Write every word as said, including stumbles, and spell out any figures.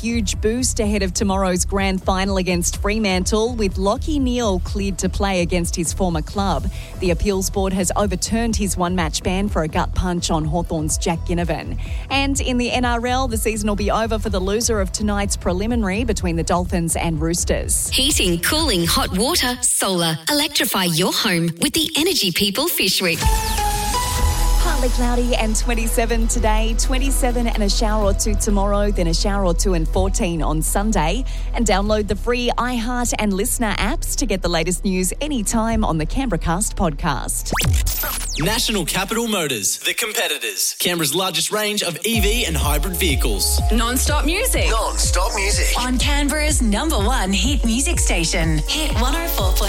huge boost ahead of tomorrow's grand final against Fremantle, with Lachie Neale cleared to play against his former club. The appeals board has overturned his one-match ban for a gut punch on Hawthorn's Jack Ginnivan. And in the N R L, the season will be over for the loser of tonight's preliminary between the Dolphins and Roosters. Heating, cooling, hot water, solar. Electrify your home with the Energy People Fish Week. Partly cloudy and twenty-seven today, twenty-seven and a shower or two tomorrow, then a shower or two and fourteen on Sunday. And download the free iHeart and Listener apps to get the latest news anytime on the Canberracast podcast. National Capital Motors, the competitors. Canberra's largest range of E V and hybrid vehicles. Non-stop music. Non-stop music. On Canberra's number one hit music station. Hit one oh four point